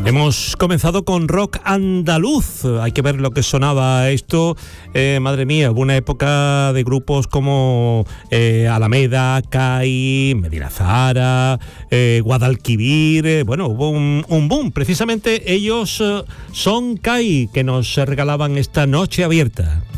Hemos comenzado con rock andaluz. Hay que ver lo que sonaba esto. Madre mía, hubo una época de grupos como Alameda, CAI, Medina Zahara, Guadalquivir. Bueno, hubo un boom. Precisamente ellos son CAI, que nos regalaban esta noche abierta.